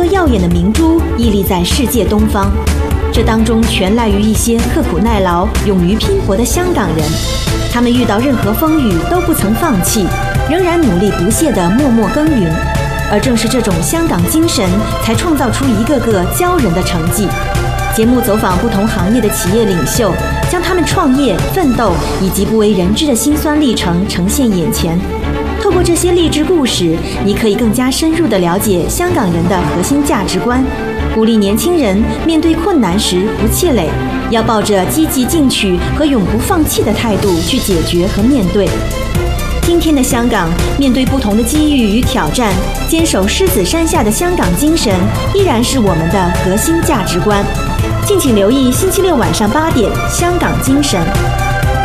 耀眼的明珠屹立在世界东方，这当中全赖于一些刻苦耐劳、勇于拼搏的香港人。他们遇到任何风雨都不曾放弃，仍然努力不懈地默默耕耘。而正是这种香港精神，才创造出一个个骄人的成绩。节目走访不同行业的企业领袖，将他们创业、奋斗以及不为人知的辛酸历程呈现眼前。透过这些励志故事，你可以更加深入地了解香港人的核心价值观，鼓励年轻人面对困难时不气馁，要抱着积极进取和永不放弃的态度去解决和面对。今天的香港，面对不同的机遇与挑战，坚守狮子山下的香港精神，依然是我们的核心价值观。敬请留意星期六晚上8点，《香港精神》。